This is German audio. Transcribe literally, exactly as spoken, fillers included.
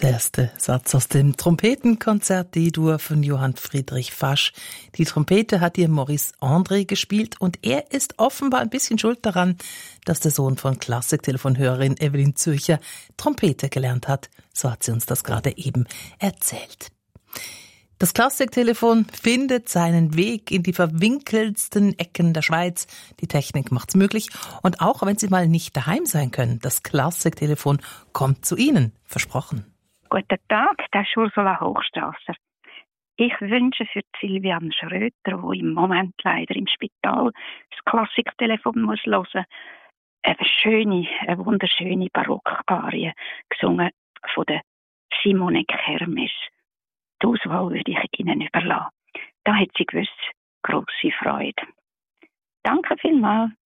Der erste Satz aus dem Trompetenkonzert D-Dur von Johann Friedrich Fasch. Die Trompete hat ihr Maurice André gespielt und er ist offenbar ein bisschen schuld daran, dass der Sohn von Klassik-Telefonhörerin Evelyn Zürcher Trompete gelernt hat. So hat sie uns das gerade eben erzählt. Das Klassiktelefon findet seinen Weg in die verwinkeltsten Ecken der Schweiz. Die Technik macht's möglich. Und auch wenn Sie mal nicht daheim sein können, das Klassiktelefon kommt zu Ihnen. Versprochen. Guten Tag, das ist Ursula Hochstrasser. Ich wünsche für Silvian Schröter, die im Moment leider im Spital das Klassiktelefon muss hören, eine schöne, eine wunderschöne Barockarie, gesungen von der Simone Kermes. Die Auswahl würde ich Ihnen überlassen. Da hat sie gewiss grosse Freude. Danke vielmals.